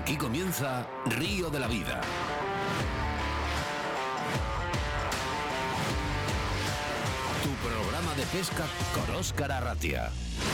Aquí comienza Río de la Vida. Tu programa de pesca con Óscar Arratia.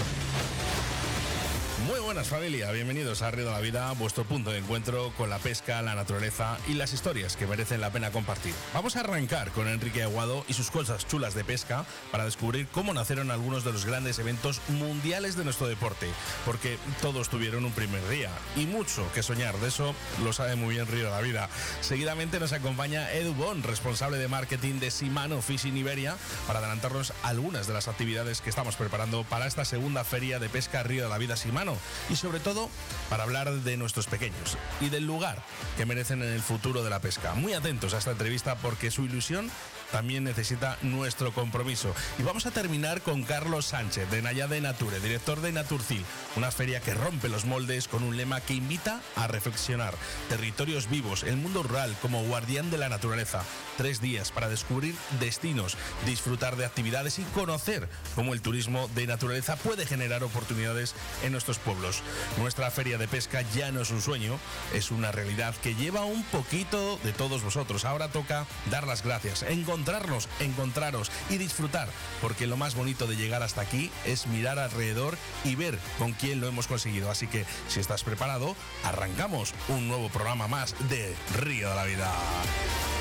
Muy buenas, familia, bienvenidos a Río de la Vida, vuestro punto de encuentro con la pesca, la naturaleza y las historias que merecen la pena compartir. Vamos a arrancar con Enrique Aguado y sus cosas chulas de pesca para descubrir cómo nacieron algunos de los grandes eventos mundiales de nuestro deporte, porque todos tuvieron un primer día y mucho que soñar, de eso lo sabe muy bien Río de la Vida. Seguidamente nos acompaña Edu Bon, responsable de marketing de Shimano Fishing Iberia, para adelantarnos algunas de las actividades que estamos preparando para esta segunda feria de pesca Río de la Vida Shimano. Y sobre todo para hablar de nuestros pequeños y del lugar que merecen en el futuro de la pesca. Muy atentos a esta entrevista porque su ilusión también necesita nuestro compromiso. Y vamos a terminar con Carlos Sánchez de Nayade Nature, director de Naturcil, una feria que rompe los moldes con un lema que invita a reflexionar. Territorios vivos, el mundo rural como guardián de la naturaleza. 3 días para descubrir destinos, disfrutar de actividades y conocer cómo el turismo de naturaleza puede generar oportunidades en nuestros pueblos. Nuestra feria de pesca ya no es un sueño, es una realidad que lleva un poquito de todos vosotros. Ahora toca dar las gracias, encontraros y disfrutar, porque lo más bonito de llegar hasta aquí es mirar alrededor y ver con quién lo hemos conseguido. Así que, si estás preparado, arrancamos un nuevo programa más de Río de la Vida.